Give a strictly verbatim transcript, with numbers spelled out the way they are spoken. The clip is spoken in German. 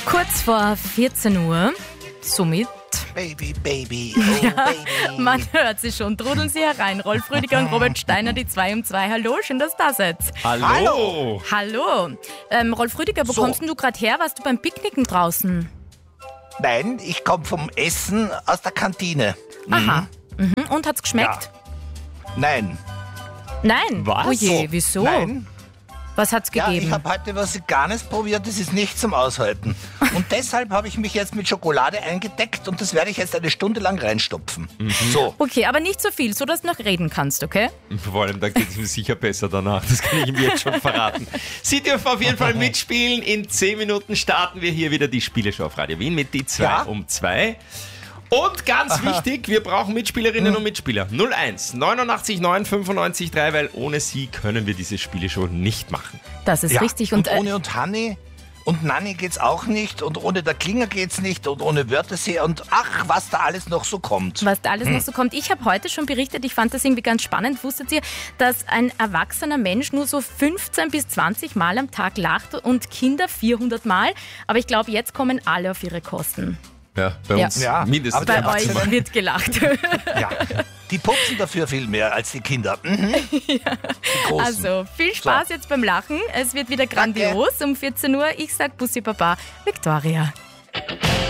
Kurz vor vierzehn Uhr, somit... Baby, Baby, oh Ja, Baby. man hört sie schon. Trudeln Sie herein. Rolf Rüdiger und Robert Steiner, die zwei um zwei. Hallo, schön, dass ihr da seid. Hallo. Hallo. Hallo. Ähm, Rolf Rüdiger, wo So. kommst denn du gerade her? Warst du beim Picknicken draußen? Nein, ich komme vom Essen aus der Kantine. Aha. Mhm. Und hat's geschmeckt? Nein. Nein. Was? Oh je, So. wieso? Nein. Was hat's Ja, gegeben? ich habe heute was gar nicht probiert, das ist nicht zum Aushalten. Und deshalb habe ich mich jetzt mit Schokolade eingedeckt und das werde ich jetzt eine Stunde lang reinstopfen. So. Okay, aber nicht so viel, so dass du noch reden kannst, okay? Vor allem, da geht es mir sicher besser danach. Das kann ich ihm jetzt schon verraten. Sie dürfen auf jeden Fall mitspielen. In zehn Minuten starten wir hier wieder die Spieleshow auf Radio Wien mit die zwei Ja. um zwei. Und ganz wichtig, wir brauchen Mitspielerinnen und Mitspieler. null eins neunundachtzig neun fünfundneunzig drei, weil ohne sie können wir diese Spieleshow nicht machen. Das ist Ja. richtig. Und, Und, äh, ohne und Hanni und Nanni geht's auch nicht und ohne der Klinger geht's nicht und ohne Wörthersee und ach, was da alles noch so kommt. was da alles noch so kommt. Ich habe heute schon berichtet, ich fand das irgendwie ganz spannend. Wusstet ihr, dass ein erwachsener Mensch nur so fünfzehn bis zwanzig Mal am Tag lacht und Kinder vierhundert Mal? Aber ich glaube, jetzt kommen alle auf ihre Kosten. Ja, bei Ja. uns Ja, mindestens. aber der Bei euch Erwachsene- wird gelacht. Ja. Die pupsen dafür viel mehr als die Kinder. Mhm. Die Großen. Also, viel Spaß jetzt beim Lachen. Es wird wieder grandios um vierzehn Uhr. Ich sag Bussi Baba, Victoria.